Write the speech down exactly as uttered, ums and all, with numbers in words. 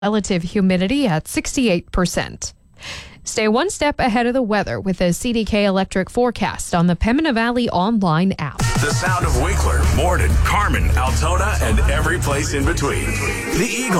Relative humidity at sixty-eight percent. Stay one step ahead of the weather with a C D K Electric forecast on the Pembina Valley online app. The sound of Winkler, Morden, Carmen, Altona, and every place in between. The Eagle.